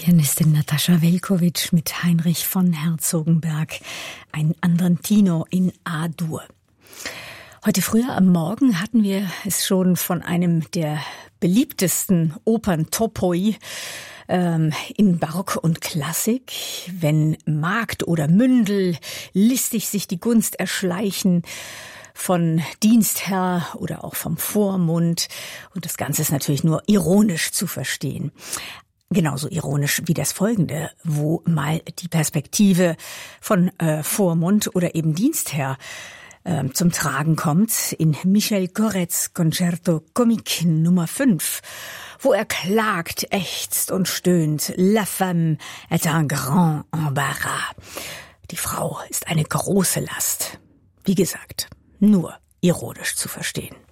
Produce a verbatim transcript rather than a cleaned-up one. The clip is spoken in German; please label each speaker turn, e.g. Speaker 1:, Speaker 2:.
Speaker 1: Pianistin Natascha Velkovic mit Heinrich von Herzogenberg, einen Andantino in A-Dur. Heute früher am Morgen hatten wir es schon von einem der beliebtesten Opern-Topoi ähm, in Barock und Klassik. Wenn Magd oder Mündel listig sich die Gunst erschleichen von Dienstherr oder auch vom Vormund. Und das Ganze ist natürlich nur ironisch zu verstehen. Genauso ironisch wie das Folgende, wo mal die Perspektive von äh, Vormund oder eben Dienstherr äh, zum Tragen kommt in Michel Correts Concerto Comique Nummer fünf, wo er klagt, ächzt und stöhnt. La femme est un grand embarras. Die Frau ist eine große Last. Wie gesagt, nur ironisch zu verstehen.